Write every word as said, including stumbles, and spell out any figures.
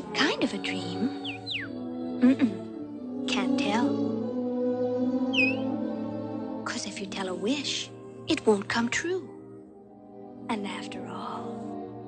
What kind of a dream? Mm-mm. Can't tell. 'Cause if you tell a wish, it won't come true. And after all,